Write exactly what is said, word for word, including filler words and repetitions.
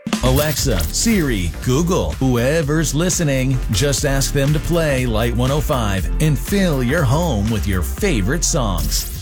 Alexa, Siri, Google, whoever's listening, just ask them to play Light one oh five and fill your home with your favorite songs.